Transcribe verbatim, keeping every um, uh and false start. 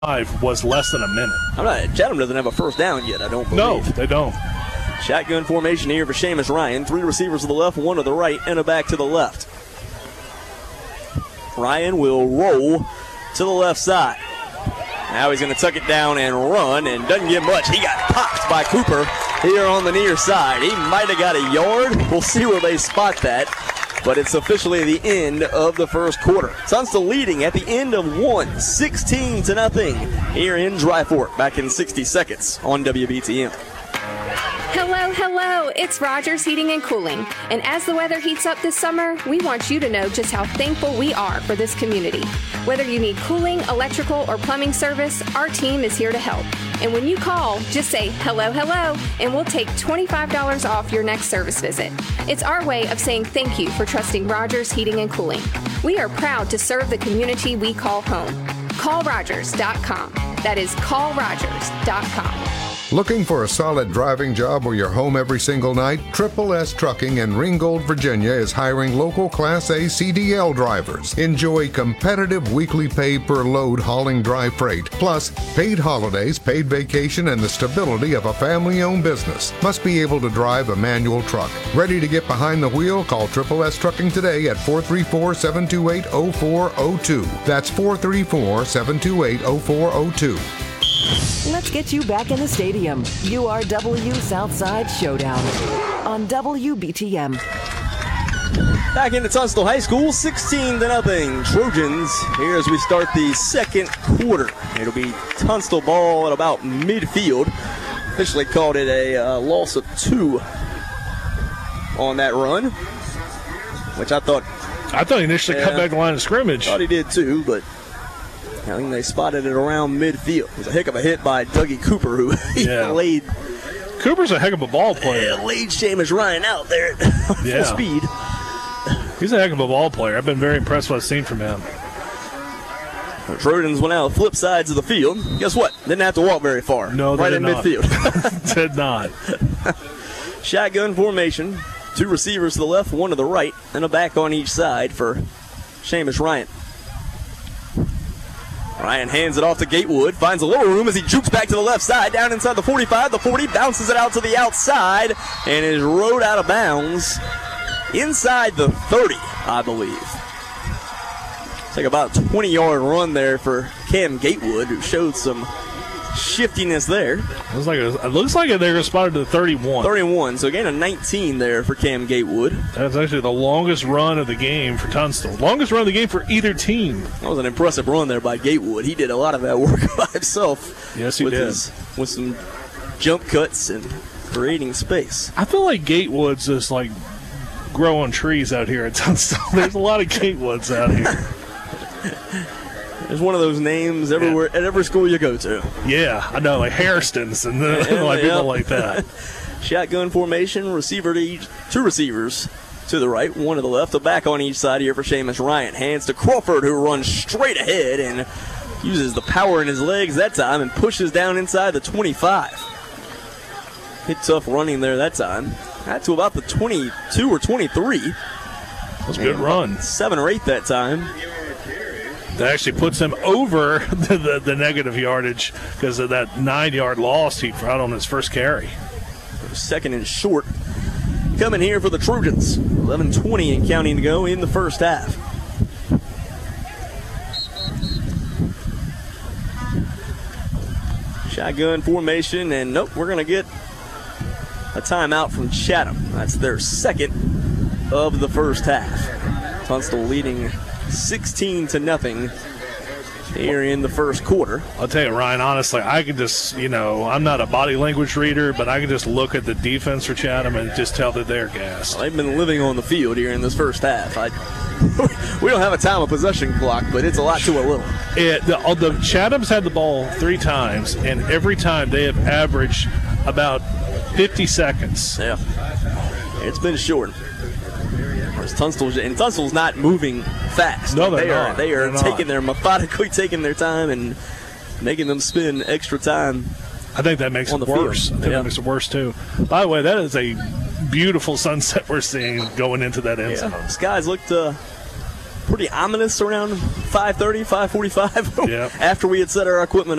was less than a minute. I'm not, Chatham doesn't have a first down yet, I don't believe. No, they don't. Shotgun formation here for Seamus Ryan. Three receivers to the left, one to the right, and a back to the left. Ryan will roll to the left side. Now he's going to tuck it down and run, and doesn't get much. He got popped by Cooper here on the near side. He might have got a yard. We'll see where they spot that. But it's officially the end of the first quarter. Tunstall leading at the end of one, sixteen to nothing here in Dry Fork. Back in sixty seconds on W B T M. Hello, hello, it's Rogers Heating and Cooling. And as the weather heats up this summer, we want you to know just how thankful we are for this community. Whether you need cooling, electrical, or plumbing service, our team is here to help. And when you call, just say hello, hello, and we'll take twenty-five dollars off your next service visit. It's our way of saying thank you for trusting Rogers Heating and Cooling. We are proud to serve the community we call home. call rogers dot com. That is call rogers dot com. Looking for a solid driving job where you're home every single night? Triple S Trucking in Ringgold, Virginia is hiring local Class A C D L drivers. Enjoy competitive weekly pay per load hauling dry freight, plus paid holidays, paid vacation, and the stability of a family-owned business. Must be able to drive a manual truck. Ready to get behind the wheel? Call Triple S Trucking today at four three four, seven two eight, zero four zero two. That's four three four, seven two eight, zero four zero two. Let's get you back in the stadium. U R W Southside Showdown on W B T M. Back into Tunstall High School, sixteen to nothing. Trojans here as we start the second quarter. It'll be Tunstall ball at about midfield. Officially called it a uh, loss of two on that run, which I thought. I thought he initially yeah, cut back the line of scrimmage. Thought he did too, but I think they spotted it around midfield. It was a heck of a hit by Dougie Cooper, who yeah. laid. Cooper's a heck of a ball player. Yeah, laid Seamus Ryan out there at full yeah. speed. He's a heck of a ball player. I've been very impressed with what I've seen from him. The Trojans went out flip sides of the field. Guess what? Didn't have to walk very far. No, they right did in not. midfield. Did not. Shotgun formation. Two receivers to the left, one to the right, and a back on each side for Seamus Ryan. Ryan hands it off to Gatewood, finds a little room as he jukes back to the left side, down inside the forty-five, the forty, bounces it out to the outside, and is rode out of bounds inside the thirty, I believe. It's like about a twenty-yard run there for Cam Gatewood, who showed some shiftiness there. It, was like a, it looks like they were spotted to the thirty-one. thirty-one, so again a nineteen there for Cam Gatewood. That's actually the longest run of the game for Tunstall. Longest run of the game for either team. That was an impressive run there by Gatewood. He did a lot of that work by himself. Yes, he with did. His, with some jump cuts and creating space. I feel like Gatewood's just like growing trees out here at Tunstall. There's a lot of Gatewoods out here. There's one of those names everywhere yeah. at every school you go to. Yeah, I know, like Hairston's and uh, yeah, like yeah. people like that. Shotgun formation, receiver to each, two receivers to the right, one to the left, a back on each side here for Seamus Ryan. Hands to Crawford, who runs straight ahead and uses the power in his legs that time and pushes down inside the twenty-five. Hit tough running there that time. Got to about the twenty-two or twenty-three. That was a good run. Seven or eight that time. That actually puts him over the, the, the negative yardage because of that nine-yard loss he brought on his first carry. Second and short. Coming here for the Trojans. eleven twenty and counting to go in the first half. Shotgun formation, and nope, we're going to get a timeout from Chatham. That's their second of the first half. Tunstall leading sixteen to nothing here in the first quarter. I'll tell you, Ryan, honestly, I can just, you know, I'm not a body language reader, but I can just look at the defense for Chatham and just tell that they're gassed. Well, they've been living on the field here in this first half. I, we don't have a time of possession clock, but it's a lot to a little. It, the, the Chatham's had the ball three times, and every time they have averaged about fifty seconds. Yeah. It's been short. Tunstall's, and Tunstall's not moving fast. No, they're they are, not. They are they're taking not. their methodically taking their time and making them spend extra time. I think that makes on it the worse. Field. I think yeah. that makes it worse too. By the way, that is a beautiful sunset we're seeing going into that end yeah. zone. Skies looked uh, pretty ominous around five thirty, five forty-five Yeah. after we had set our equipment